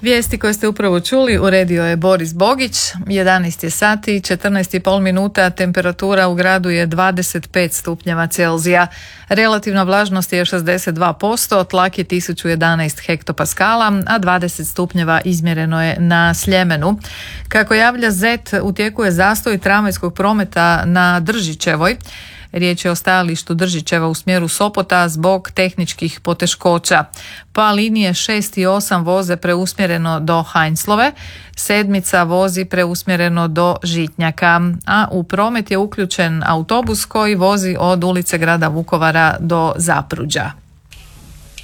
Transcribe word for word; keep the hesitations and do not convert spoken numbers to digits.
Vijesti koje ste upravo čuli uredio je Boris Bogić. jedanaest je sati, četrnaest i pol minuta, temperatura u gradu je dvadeset pet stupnjeva Celzija. Relativna vlažnost je šezdeset dva posto, tlak je tisuću jedanaest hektopaskala, a dvadeset stupnjeva izmjereno je na Sljemenu. Kako javlja zet, u tijeku je zastoj tramvajskog prometa na Držićevoj. Riječ je o stajalištu Držićeva u smjeru Sopota zbog tehničkih poteškoća. Pa linije šest i osam voze preusmjereno do Hajnslove, sedmica vozi preusmjereno do Žitnjaka, a u promet je uključen autobus koji vozi od ulice grada Vukovara do Zapruđa.